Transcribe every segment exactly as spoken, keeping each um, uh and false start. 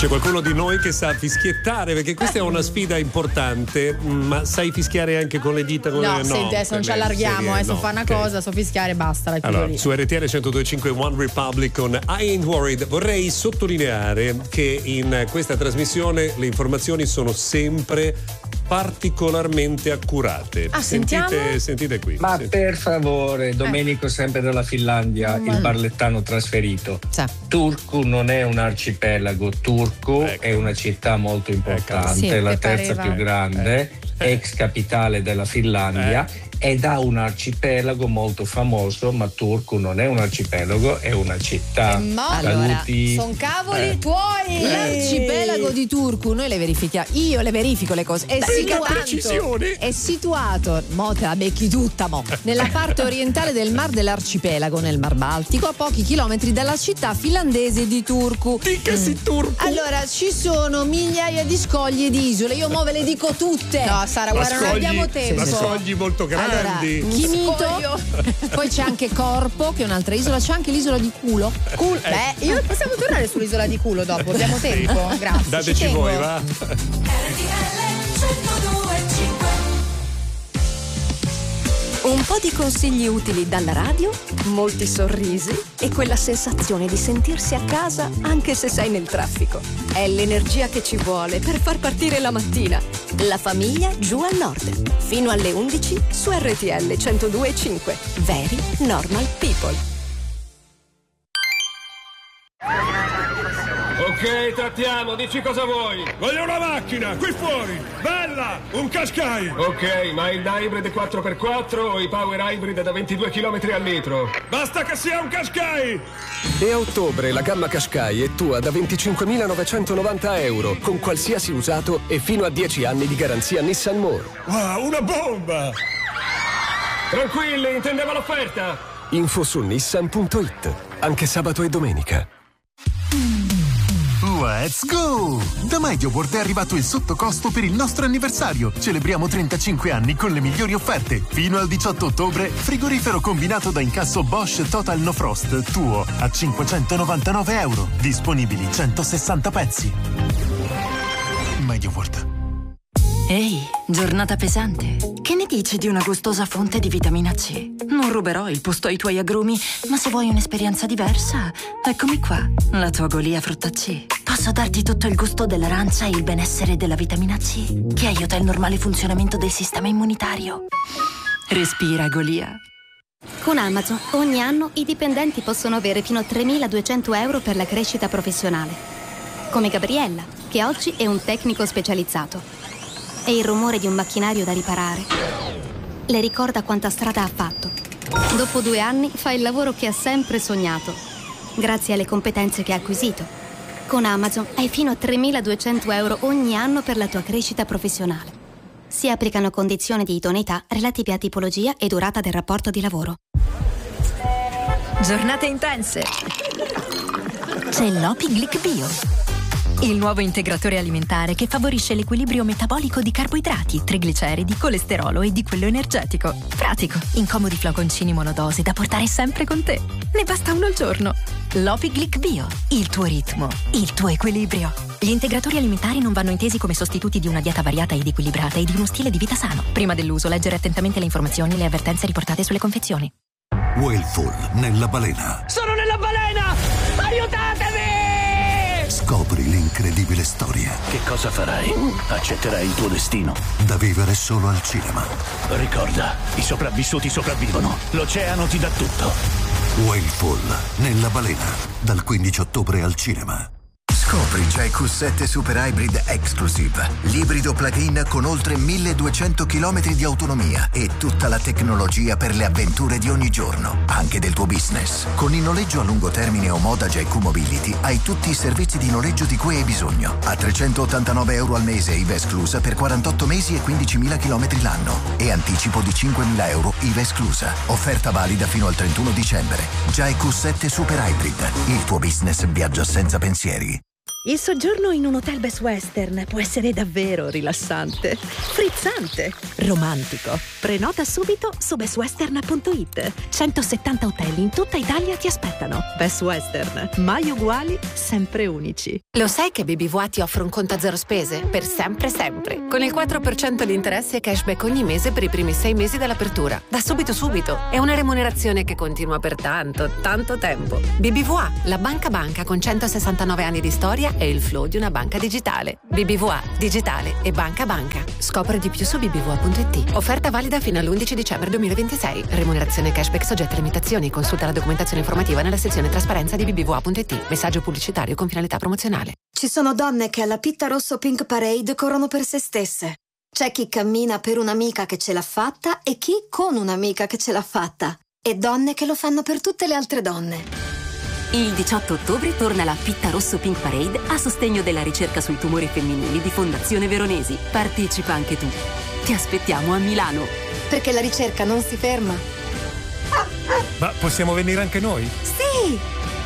C'è qualcuno di noi che sa fischiettare, perché questa è una sfida importante, ma sai fischiare anche con le dita? Con no, le, senti, adesso non ci allarghiamo, serie, adesso no, fa una okay. cosa, so fischiare, basta, la chiudo allora, lì. su R T L centodue e cinque One Republic con I Ain't Worried vorrei sottolineare che in questa trasmissione le informazioni sono sempre particolarmente accurate. Ah, sentite, sentiamo? sentite qui. Ma sentite. per favore, Domenico sempre dalla Finlandia, Mm. il barlettano trasferito. Sì. Turku non è un arcipelago, Turku Ecco. è una città molto importante, Sì, la che terza pareva. più grande, ex capitale della Finlandia. Eh. Ed ha un arcipelago molto famoso, ma Turku non è un arcipelago, è una città. Ma allora, Saluti. son cavoli Eh. tuoi! L'arcipelago di Turku, noi le verifichiamo, io le verifico le cose. È situato, precisione. è situato, mo te la becchi tutta, mo, nella parte orientale del mar dell'arcipelago, nel Mar Baltico, a pochi chilometri dalla città finlandese di Turku. Dicasi Turku. Allora, ci sono migliaia di scogli e di isole, io mo ve le dico tutte. No, Sara, Ma guarda, non scogli- abbiamo tempo. ma scogli molto grandi. Allora, Chimito, Scoglio. poi c'è anche Corpo, che è un'altra isola, c'è anche l'isola di Culo. Culo. Beh, io possiamo tornare sull'isola di culo dopo, abbiamo tempo. Grazie. Dateci ci tengo. voi, va. Un po' di consigli utili dalla radio, molti sorrisi e quella sensazione di sentirsi a casa anche se sei nel traffico. È l'energia che ci vuole per far partire la mattina. La famiglia giù al nord. Fino alle undici su R T L centodue e cinque. Very Normal People. Ok, trattiamo, dici cosa vuoi. Voglio una macchina, qui fuori, bella, un Qashqai. Ok, ma il hybrid quattro per quattro o i power hybrid da ventidue chilometri al litro? Basta che sia un Qashqai. E a ottobre la gamma Qashqai è tua da venticinquemilanovancentonovanta euro, con qualsiasi usato e fino a dieci anni di garanzia Nissan More. Wow, una bomba. Tranquilli, intendevo l'offerta. Info su nissan punto it, anche sabato e domenica. Let's go! Da MediaWorld è arrivato il sottocosto per il nostro anniversario. Celebriamo trentacinque anni con le migliori offerte. Fino al diciotto ottobre, frigorifero combinato da incasso Bosch Total No Frost tuo a cinquecentonovantanove euro. Disponibili centosessanta pezzi. MediaWorld. Ehi, giornata pesante. Che ne dici di una gustosa fonte di vitamina C? Non ruberò il posto ai tuoi agrumi, ma se vuoi un'esperienza diversa, eccomi qua, la tua Golia frutta C. Posso darti tutto il gusto dell'arancia e il benessere della vitamina C, che aiuta il normale funzionamento del sistema immunitario. Respira, Golia. Con Amazon ogni anno i dipendenti possono avere fino a tremiladuecento euro per la crescita professionale. Come Gabriella, che oggi è un tecnico specializzato. E il rumore di un macchinario da riparare le ricorda quanta strada ha fatto. Dopo due anni fa il lavoro che ha sempre sognato, grazie alle competenze che ha acquisito. Con Amazon hai fino a tremiladuecento euro ogni anno per la tua crescita professionale. Si applicano condizioni di idoneità relative a tipologia e durata del rapporto di lavoro. Giornate intense. C'è l'Opi Glic Bio, il nuovo integratore alimentare che favorisce l'equilibrio metabolico di carboidrati, trigliceridi, colesterolo e di quello energetico. Pratico, in comodi flaconcini monodose da portare sempre con te. Ne basta uno al giorno. L'Opi Glic Bio, il tuo ritmo, il tuo equilibrio. Gli integratori alimentari non vanno intesi come sostituti di una dieta variata ed equilibrata e di uno stile di vita sano. Prima dell'uso, leggere attentamente le informazioni e le avvertenze riportate sulle confezioni. Whalefall nella balena. Sono nella balena! Aiutatemi! Scopri l'incredibile storia. Che cosa farai? Accetterai il tuo destino. Da vivere solo al cinema. Ricorda, i sopravvissuti sopravvivono. L'oceano ti dà tutto. Whalefall nella balena. Dal quindici ottobre al cinema. Scopri J Q sette Super Hybrid Exclusive, l'ibrido plug-in con oltre milleduecento chilometri di autonomia e tutta la tecnologia per le avventure di ogni giorno, anche del tuo business. Con il noleggio a lungo termine o moda J Q Mobility hai tutti i servizi di noleggio di cui hai bisogno. A trecentottantanove euro al mese I V A esclusa per quarantotto mesi e quindicimila chilometri l'anno e anticipo di cinquemila euro I V A esclusa. Offerta valida fino al trentuno dicembre. J Q sette Super Hybrid, il tuo business viaggia senza pensieri. Il soggiorno in un hotel Best Western può essere davvero rilassante, frizzante, romantico. Prenota subito su best western punto it. centosettanta hotel in tutta Italia ti aspettano. Best Western, mai uguali, sempre unici. Lo sai che B B V A ti offre un conto a zero spese? Per sempre sempre. Con il quattro per cento di interessi e cashback ogni mese per i primi sei mesi dell'apertura. Da subito subito. È una remunerazione che continua per tanto, tanto tempo. B B V A, la banca banca con centosessantanove anni di storia e il flow di una banca digitale. B B V A, digitale e banca banca. Scopri di più su b b v a punto it. Offerta valida fino all'undici dicembre duemilaventisei. Remunerazione cashback soggetta a limitazioni. Consulta la documentazione informativa nella sezione trasparenza di b b v a punto it. Messaggio pubblicitario con finalità promozionale. Ci sono donne che alla Pitta Rosso Pink Parade corrono per se stesse. C'è chi cammina per un'amica che ce l'ha fatta e chi con un'amica che ce l'ha fatta. E donne che lo fanno per tutte le altre donne. Il diciotto ottobre torna la Pitta Rosso Pink Parade a sostegno della ricerca sui tumori femminili di Fondazione Veronesi. Partecipa anche tu. Ti aspettiamo a Milano. Perché la ricerca non si ferma. Ma possiamo venire anche noi? Sì!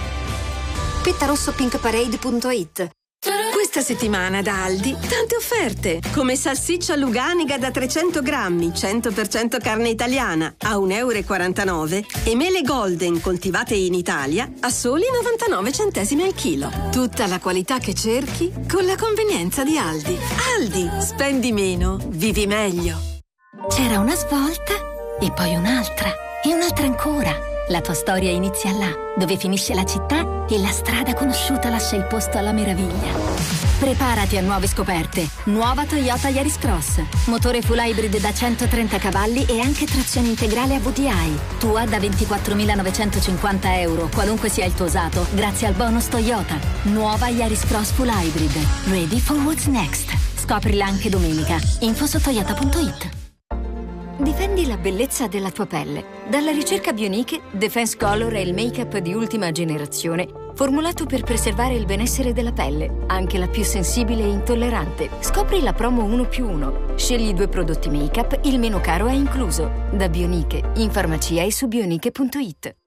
pitta rosso pink parade punto it. Questa settimana da Aldi tante offerte, come salsiccia Luganiga da trecento grammi, cento per cento carne italiana a un euro e quarantanove e mele Golden coltivate in Italia a soli novantanove centesimi al chilo. Tutta la qualità che cerchi con la convenienza di Aldi. Aldi, spendi meno, vivi meglio. C'era una svolta e poi un'altra e un'altra ancora. La tua storia inizia là, dove finisce la città e la strada conosciuta lascia il posto alla meraviglia. Preparati a nuove scoperte. Nuova Toyota Yaris Cross. Motore full hybrid da centotrenta cavalli e anche trazione integrale a V D I. Tua da ventiquattromilanovecentocinquanta euro, qualunque sia il tuo usato, grazie al bonus Toyota. Nuova Yaris Cross full hybrid. Ready for what's next. Scoprila anche domenica. Info su toyota punto it. Difendi la bellezza della tua pelle. Dalla ricerca Bioniche, Defense Color è il make-up di ultima generazione, formulato per preservare il benessere della pelle, anche la più sensibile e intollerante. Scopri la promo uno più uno. Scegli due prodotti make-up, il meno caro è incluso. Da Bioniche, in farmacia e su bioniche punto it.